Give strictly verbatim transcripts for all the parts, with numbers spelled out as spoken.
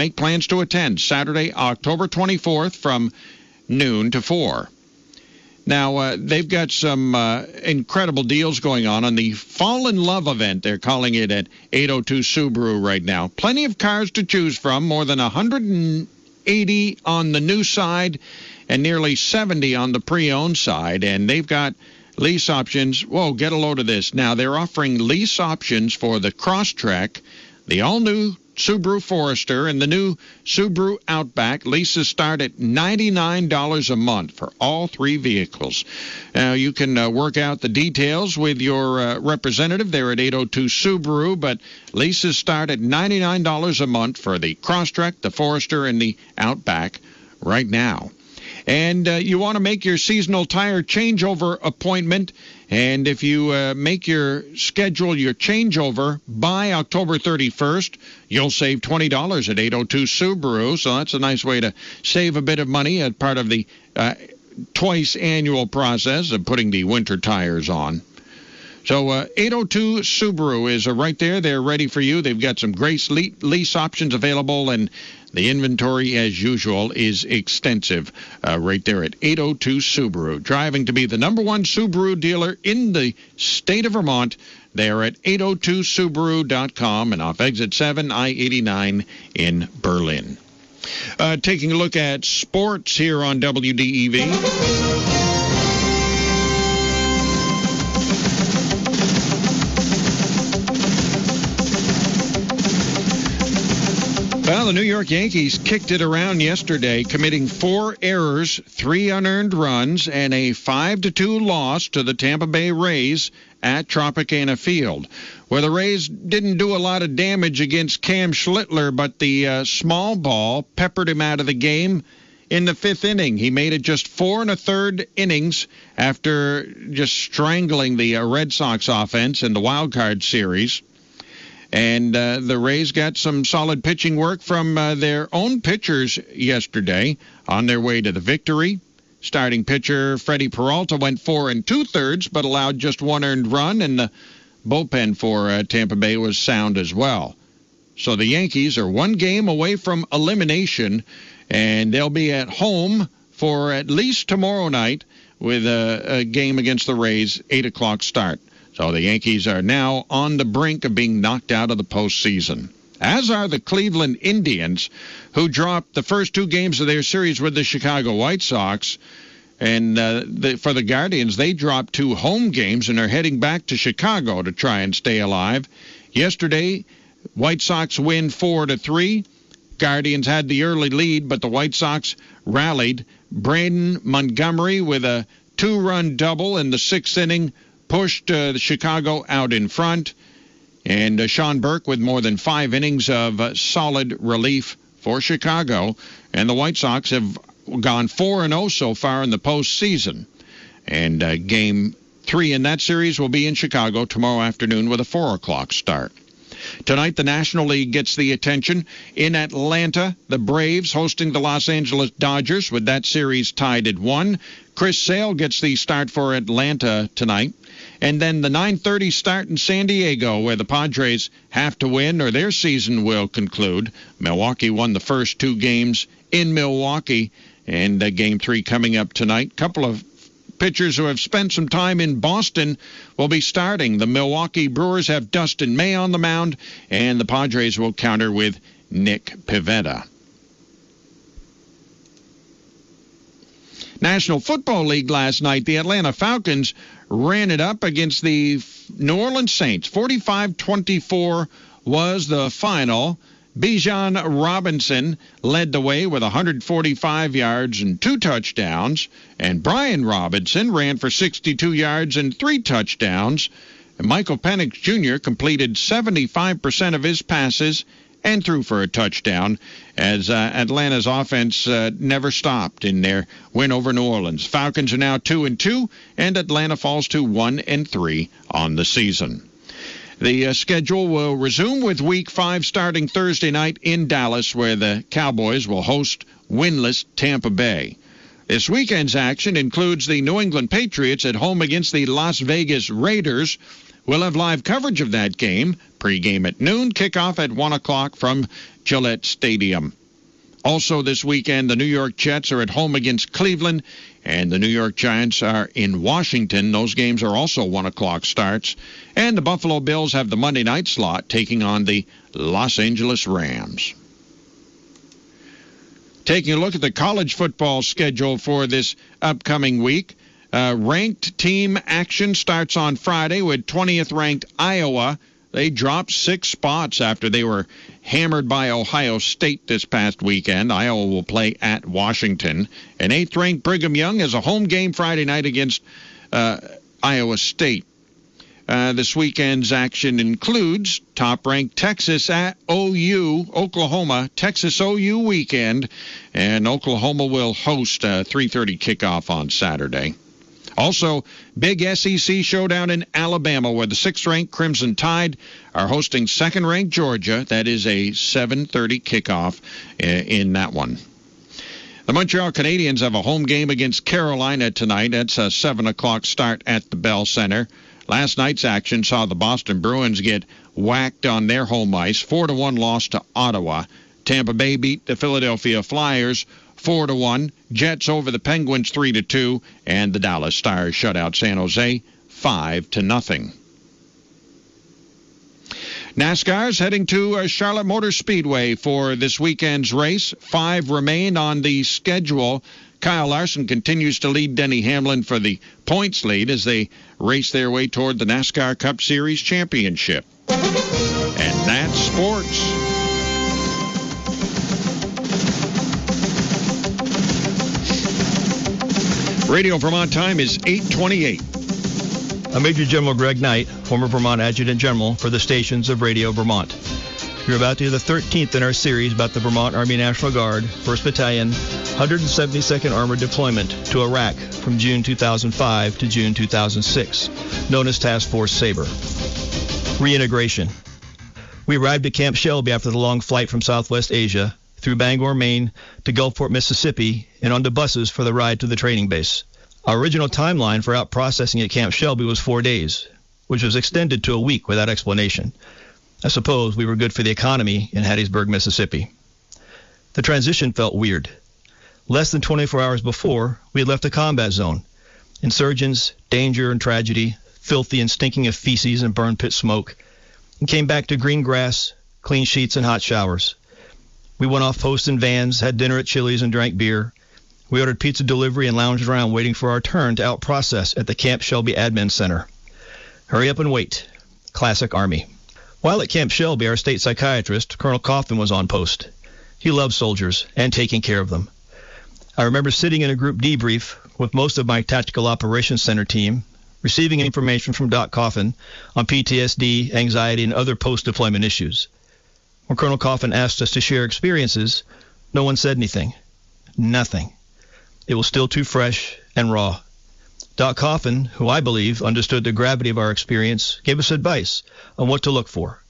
Make plans to attend Saturday, October twenty-fourth from noon to four. Now, uh, they've got some uh, incredible deals going on on the Fall in Love event. They're calling it at eight oh two Subaru right now. Plenty of cars to choose from, more than one hundred eighty on the new side and nearly seventy on the pre-owned side. And they've got lease options. Whoa, get a load of this. Now, they're offering lease options for the Crosstrek, the all-new Subaru Forester, and the new Subaru Outback. Leases start at ninety-nine dollars a month for all three vehicles. Now, you can uh, work out the details with your uh, representative there at eight oh two Subaru, but leases start at ninety-nine dollars a month for the Crosstrek, the Forester, and the Outback right now. And uh, you want to make your seasonal tire changeover appointment. And if you uh, make your schedule, your changeover by October thirty-first, you'll save twenty dollars at eight oh two Subaru. So that's a nice way to save a bit of money as part of the uh, twice annual process of putting the winter tires on. So uh, eight oh two Subaru is uh, right there. They're ready for you. They've got some great lease options available, and the inventory, as usual, is extensive uh, right there at eight oh two Subaru. Driving to be the number one Subaru dealer in the state of Vermont. They're at eight oh two Subaru dot com and off Exit seven, I eighty-nine in Berlin. Uh, taking a look at sports here on W D E V. Well, the New York Yankees kicked it around yesterday, committing four errors, three unearned runs, and a five to two loss to the Tampa Bay Rays at Tropicana Field, where the Rays didn't do a lot of damage against Cam Schlittler, but the uh, small ball peppered him out of the game in the fifth inning. He made it just four and a third innings after just strangling the uh, Red Sox offense in the wild card series. And uh, the Rays got some solid pitching work from uh, their own pitchers yesterday on their way to the victory. Starting pitcher Freddie Peralta went four and two-thirds, but allowed just one earned run, and the bullpen for uh, Tampa Bay was sound as well. So the Yankees are one game away from elimination, and they'll be at home for at least tomorrow night with a, a game against the Rays, eight o'clock start. So the Yankees are now on the brink of being knocked out of the postseason, as are the Cleveland Indians, who dropped the first two games of their series with the Chicago White Sox. And uh, the, for the Guardians, they dropped two home games and are heading back to Chicago to try and stay alive. Yesterday, White Sox win four to three. Guardians had the early lead, but the White Sox rallied. Braden Montgomery with a two-run double in the sixth inning pushed uh, the Chicago out in front, and uh, Sean Burke with more than five innings of uh, solid relief for Chicago, and the White Sox have gone four and oh so far in the postseason, and uh, game three in that series will be in Chicago tomorrow afternoon with a four o'clock start. Tonight, the National League gets the attention. In Atlanta, the Braves hosting the Los Angeles Dodgers with that series tied at one. Chris Sale gets the start for Atlanta tonight. And then the nine thirty start in San Diego, where the Padres have to win or their season will conclude. Milwaukee won the first two games in Milwaukee, and uh, game three coming up tonight. Couple of pitchers who have spent some time in Boston will be starting. The Milwaukee Brewers have Dustin May on the mound, and the Padres will counter with Nick Pivetta. National Football League last night, the Atlanta Falcons ran it up against the New Orleans Saints. forty-five twenty-four was the final. Bijan Robinson led the way with one hundred forty-five yards and two touchdowns, and Brian Robinson ran for sixty-two yards and three touchdowns. And Michael Penix Junior completed seventy-five percent of his passes and threw for a touchdown, as uh, Atlanta's offense uh, never stopped in their win over New Orleans. Falcons are now two and two, and Atlanta falls to one and three on the season. The uh, schedule will resume with Week five starting Thursday night in Dallas, where the Cowboys will host winless Tampa Bay. This weekend's action includes the New England Patriots at home against the Las Vegas Raiders. We'll have live coverage of that game. Pre-game at noon, kickoff at one o'clock from Gillette Stadium. Also this weekend, the New York Jets are at home against Cleveland, and the New York Giants are in Washington. Those games are also one o'clock starts. And the Buffalo Bills have the Monday night slot taking on the Los Angeles Rams. Taking a look at the college football schedule for this upcoming week, uh, ranked team action starts on Friday with twentieth ranked Iowa. They dropped six spots after they were hammered by Ohio State this past weekend. Iowa will play at Washington. And eighth-ranked Brigham Young has a home game Friday night against uh, Iowa State. Uh, this weekend's action includes top-ranked Texas at O U, Oklahoma, Texas O U weekend, and Oklahoma will host a three thirty kickoff on Saturday. Also, big S E C showdown in Alabama, where the sixth-ranked Crimson Tide are hosting second-ranked Georgia. That is a seven thirty kickoff in that one. The Montreal Canadiens have a home game against Carolina tonight. That's a seven o'clock start at the Bell Center. Last night's action saw the Boston Bruins get whacked on their home ice. four to one loss to Ottawa. Tampa Bay beat the Philadelphia Flyers four to one. Jets over the Penguins three to two. And the Dallas Stars shut out San Jose five to nothing. NASCAR's heading to uh, Charlotte Motor Speedway for this weekend's race. Five remain on the schedule. Kyle Larson continues to lead Denny Hamlin for the points lead as they race their way toward the NASCAR Cup Series championship. And that's sports. Radio Vermont time is eight twenty-eight. I'm Major General Greg Knight, former Vermont Adjutant General for the stations of Radio Vermont. You're about to hear the thirteenth in our series about the Vermont Army National Guard, first Battalion, one hundred seventy-second Armored Deployment to Iraq from June two thousand five to June two thousand six, known as Task Force Sabre. Reintegration. We arrived at Camp Shelby after the long flight from Southwest Asia, through Bangor, Maine, to Gulfport, Mississippi, and onto buses for the ride to the training base. Our original timeline for out-processing at Camp Shelby was four days, which was extended to a week without explanation. I suppose we were good for the economy in Hattiesburg, Mississippi. The transition felt weird. Less than twenty-four hours before, we had left a combat zone. Insurgents, danger and tragedy, filthy and stinking of feces and burn pit smoke, and came back to green grass, clean sheets, and hot showers. We went off post in vans, had dinner at Chili's, and drank beer. We ordered pizza delivery and lounged around waiting for our turn to out-process at the Camp Shelby Admin Center. Hurry up and wait. Classic Army. While at Camp Shelby, our state psychiatrist, Colonel Coffin, was on post. He loved soldiers and taking care of them. I remember sitting in a group debrief with most of my Tactical Operations Center team, receiving information from Doc Coffin on P T S D, anxiety, and other post-deployment issues. When Colonel Coffin asked us to share experiences, no one said anything. Nothing. It was still too fresh and raw. Doc Coffin, who I believe understood the gravity of our experience, gave us advice on what to look for.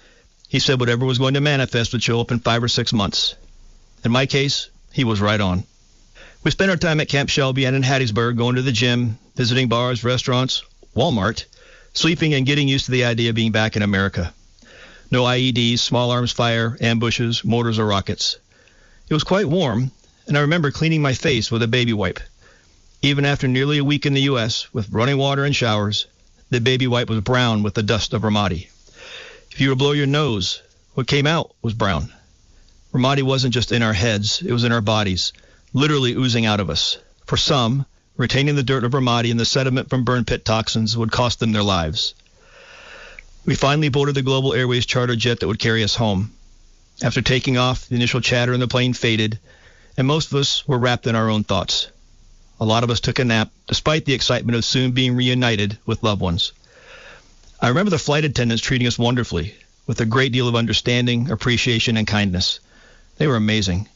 He said whatever was going to manifest would show up in five or six months. In my case, he was right on. We spent our time at Camp Shelby and in Hattiesburg, going to the gym, visiting bars, restaurants, Walmart, sleeping and getting used to the idea of being back in America. No I E Ds, small arms fire, ambushes, mortars, or rockets. It was quite warm, and I remember cleaning my face with a baby wipe. Even after nearly a week in the U S with running water and showers, the baby wipe was brown with the dust of Ramadi. If you were to blow your nose, what came out was brown. Ramadi wasn't just in our heads, it was in our bodies, literally oozing out of us. For some, retaining the dirt of Ramadi and the sediment from burn pit toxins would cost them their lives. We finally boarded the Global Airways charter jet that would carry us home. After taking off, the initial chatter in the plane faded, and most of us were wrapped in our own thoughts. A lot of us took a nap, despite the excitement of soon being reunited with loved ones. I remember the flight attendants treating us wonderfully, with a great deal of understanding, appreciation, and kindness. They were amazing.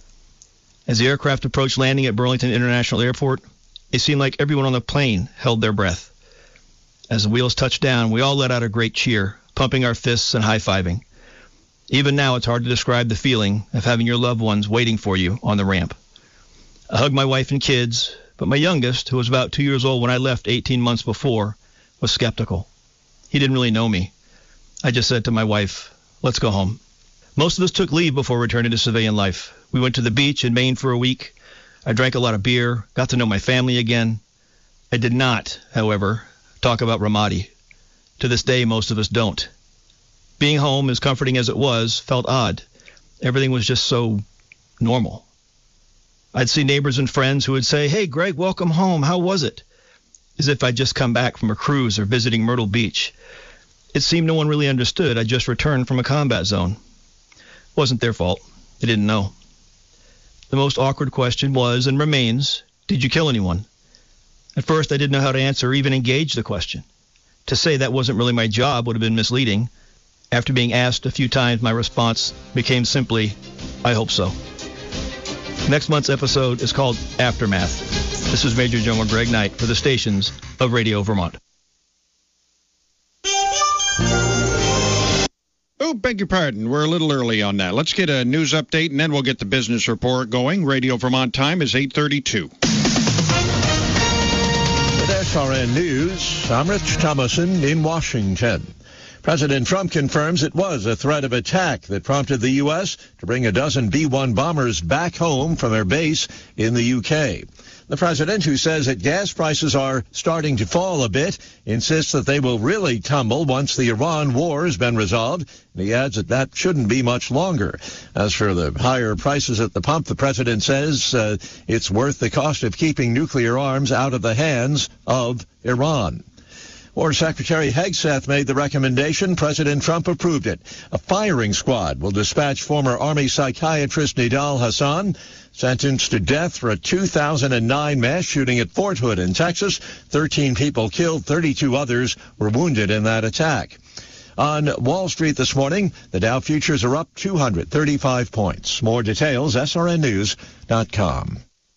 As the aircraft approached landing at Burlington International Airport, it seemed like everyone on the plane held their breath. As the wheels touched down, we all let out a great cheer, pumping our fists and high-fiving. Even now, it's hard to describe the feeling of having your loved ones waiting for you on the ramp. I hugged my wife and kids, but my youngest, who was about two years old when I left eighteen months before, was skeptical. He didn't really know me. I just said to my wife, let's go home. Most of us took leave before returning to civilian life. We went to the beach in Maine for a week. I drank a lot of beer, got to know my family again. I did not, however, talk about Ramadi. To this day, most of us don't. Being home, as comforting as it was, felt odd. Everything was just so normal. I'd see neighbors and friends who would say, hey, Greg, welcome home. How was it? As if I'd just come back from a cruise or visiting Myrtle Beach. It seemed no one really understood. I just returned from a combat zone. It wasn't their fault. They didn't know. The most awkward question was and remains, did you kill anyone? At first, I didn't know how to answer or even engage the question. To say that wasn't really my job would have been misleading. After being asked a few times, my response became simply, I hope so. Next month's episode is called Aftermath. This is Major General Greg Knight for the stations of Radio Vermont. Oh, beg your pardon. We're a little early on that. Let's get a news update, and then we'll get the business report going. Radio Vermont time is eight thirty-two. With S R N News, I'm Rich Thomason in Washington. President Trump confirms it was a threat of attack that prompted the U S to bring a dozen B one bombers back home from their base in the U K. The president, who says that gas prices are starting to fall a bit, insists that they will really tumble once the Iran war has been resolved. And he adds that that shouldn't be much longer. As for the higher prices at the pump, the president says uh, it's worth the cost of keeping nuclear arms out of the hands of Iran. War Secretary Hegseth made the recommendation. President Trump approved it. A firing squad will dispatch former Army psychiatrist Nidal Hassan, sentenced to death for a two thousand nine mass shooting at Fort Hood in Texas. thirteen people killed, thirty-two others were wounded in that attack. On Wall Street this morning, the Dow futures are up two hundred thirty-five points. More details, S R N news dot com.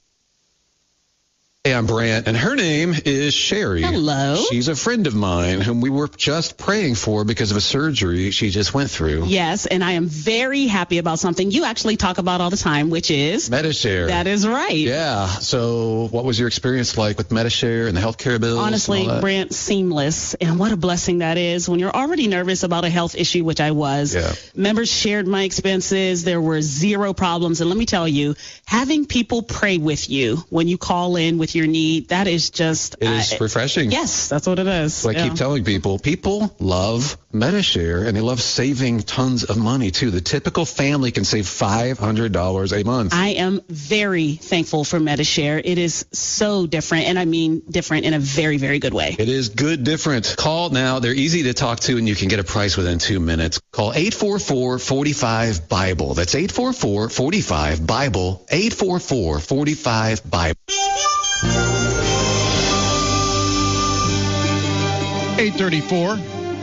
Hey, I'm Brant, and her name is Sherry. Hello. She's a friend of mine whom we were just praying for because of a surgery she just went through. Yes, and I am very happy about something you actually talk about all the time, which is Medi-Share. That is right. Yeah. So what was your experience like with Medi-Share and the healthcare bills? Honestly, Brant, seamless. And what a blessing that is when you're already nervous about a health issue, which I was. Yeah. Members shared my expenses. There were zero problems. And let me tell you, having people pray with you when you call in with your need, that is just it is uh, refreshing. Yes, that's what it is. So I yeah. keep telling people, people love Medi-Share, and they love saving tons of money too. The typical family can save five hundred dollars a month. I am very thankful for Medi-Share. It is so different, and I mean different in a very, very good way. It is good different. Call now. They're easy to talk to, and you can get a price within two minutes. Call eight four four, four five, Bible. That's eight four four, four five, Bible. eight four four, four five, Bible. eight thirty-four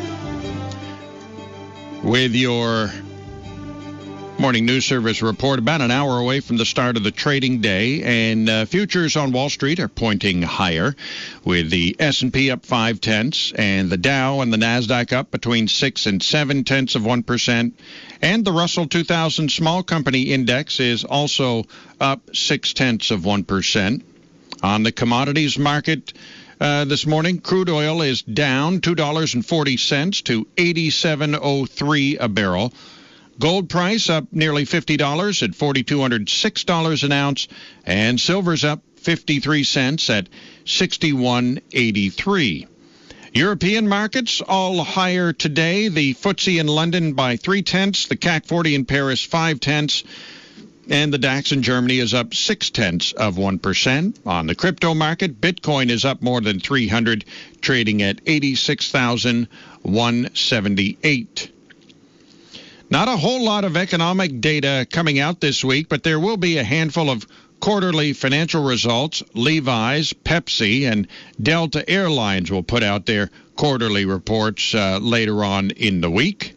with your morning news service report, about an hour away from the start of the trading day, and uh, futures on Wall Street are pointing higher, with the S and P up five tenths and the Dow and the Nasdaq up between six and seven tenths of one percent, and the Russell two thousand Small Company Index is also up six tenths of one percent. On the commodities market Uh, this morning, crude oil is down two dollars and forty cents to eighty-seven oh three a barrel. Gold price up nearly fifty dollars at four thousand two hundred six dollars an ounce, and silver's up fifty-three cents at sixty-one eighty-three. European markets all higher today. The F T S E in London by three tenths, the C A C forty in Paris five tenths, and the DAX in Germany is up six tenths of one percent. On the crypto market, Bitcoin is up more than three hundred, trading at eighty-six thousand one hundred seventy-eight. Not a whole lot of economic data coming out this week, but there will be a handful of quarterly financial results. Levi's, Pepsi, and Delta Airlines will put out their quarterly reports uh, later on in the week.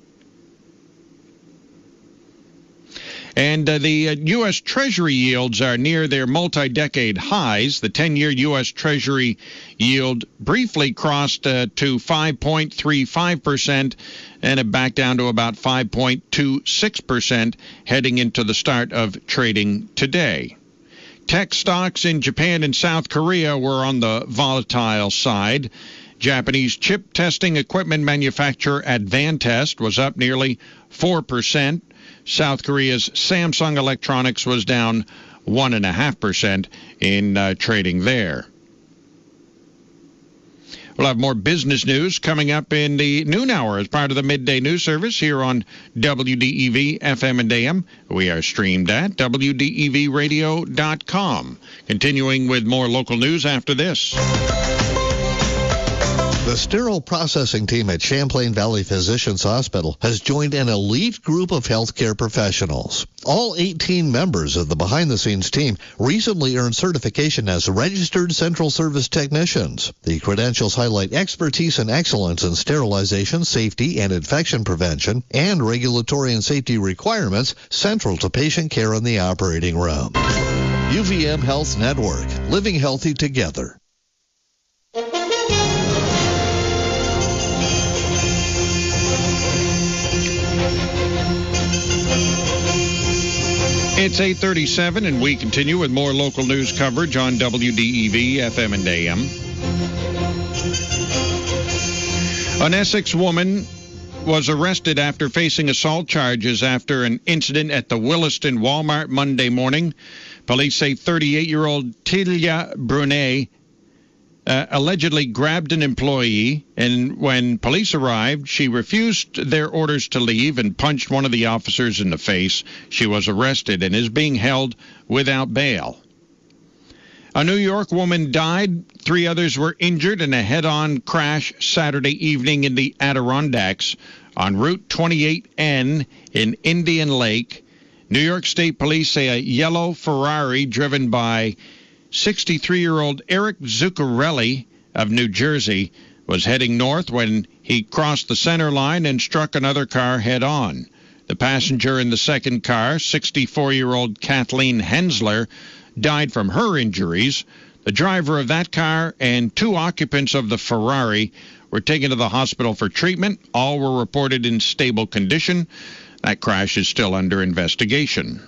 And uh, the uh, U S. Treasury yields are near their multi-decade highs. The ten-year U S. Treasury yield briefly crossed uh, to five point three five percent and it back down to about five point two six percent heading into the start of trading today. Tech stocks in Japan and South Korea were on the volatile side. Japanese chip testing equipment manufacturer Advantest was up nearly four percent. South Korea's Samsung Electronics was down one point five percent in uh, trading there. We'll have more business news coming up in the noon hour as part of the midday news service here on W D E V F M and A M. We are streamed at W D E V radio dot com. Continuing with more local news after this. The sterile processing team at Champlain Valley Physicians Hospital has joined an elite group of healthcare professionals. All eighteen members of the behind-the-scenes team recently earned certification as registered central service technicians. The credentials highlight expertise and excellence in sterilization, safety, and infection prevention, and regulatory and safety requirements central to patient care in the operating room. U V M Health Network, living healthy together. It's eight thirty-seven, and we continue with more local news coverage on W D E V F M and A M. An Essex woman was arrested after facing assault charges after an incident at the Williston Walmart Monday morning. Police say thirty-eight-year-old Tilia Brunet Uh, allegedly grabbed an employee, and when police arrived, she refused their orders to leave and punched one of the officers in the face. She was arrested and is being held without bail. A New York woman died. Three others were injured in a head-on crash Saturday evening in the Adirondacks on Route twenty-eight N in Indian Lake. New York State Police say a yellow Ferrari driven by sixty-three-year-old Eric Zuccarelli of New Jersey was heading north when he crossed the center line and struck another car head-on. The passenger in the second car, sixty-four-year-old Kathleen Hensler, died from her injuries. The driver of that car and two occupants of the Ferrari were taken to the hospital for treatment. All were reported in stable condition. That crash is still under investigation.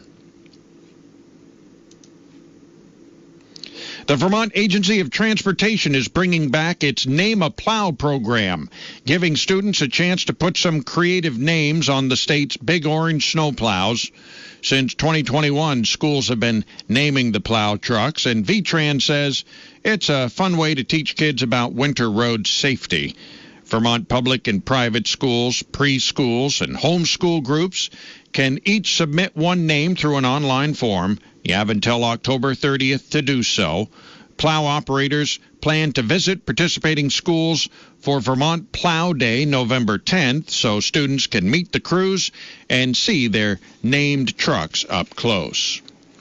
The Vermont Agency of Transportation is bringing back its Name a Plow program, giving students a chance to put some creative names on the state's big orange snowplows. Since twenty twenty-one, schools have been naming the plow trucks, and V-Trans says it's a fun way to teach kids about winter road safety. Vermont public and private schools, preschools, and homeschool groups can each submit one name through an online form. You have until October thirtieth to do so. Plow operators plan to visit participating schools for Vermont Plow Day November tenth, so students can meet the crews and see their named trucks up close.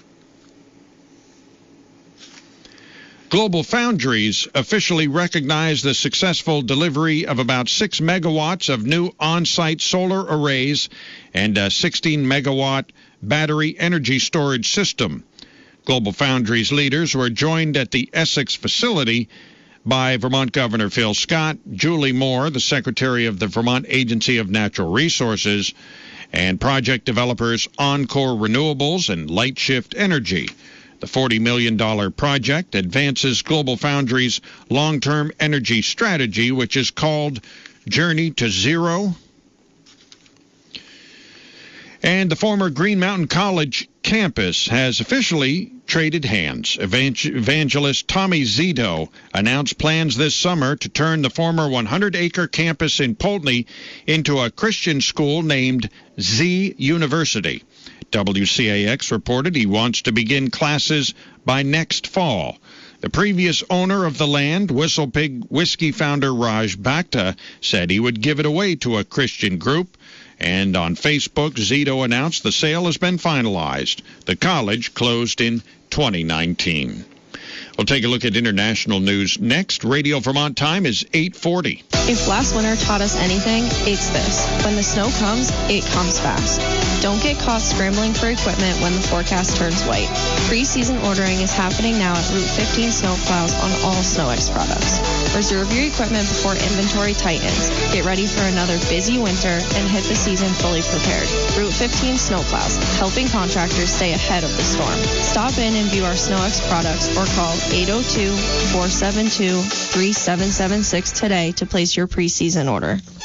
GlobalFoundries officially recognized the successful delivery of about six megawatts of new on-site solar arrays and a sixteen megawatt battery energy storage system. GlobalFoundries leaders were joined at the Essex facility by Vermont Governor Phil Scott, Julie Moore, the Secretary of the Vermont Agency of Natural Resources, and project developers Encore Renewables and Lightshift Energy. The forty million dollars project advances GlobalFoundries' long-term energy strategy, which is called Journey to Zero. And the former Green Mountain College campus has officially traded hands. Evangelist Tommy Zito announced plans this summer to turn the former one hundred acre campus in Poultney into a Christian school named Z University. W C A X reported he wants to begin classes by next fall. The previous owner of the land, Whistle Pig Whiskey founder Raj Bhakta, said he would give it away to a Christian group. And on Facebook, Zito announced the sale has been finalized. The college closed in twenty nineteen. We'll take a look at international news next. Radio Vermont time is eight forty. If last winter taught us anything, it's this. When the snow comes, it comes fast. Don't get caught scrambling for equipment when the forecast turns white. Pre-season ordering is happening now at Route fifteen Snowplows on all SnowX products. Reserve your equipment before inventory tightens. Get ready for another busy winter and hit the season fully prepared. Route fifteen Snowplows, helping contractors stay ahead of the storm. Stop in and view our SnowX products or call eight oh two, four seven two, three seven seven six today to place your preseason order.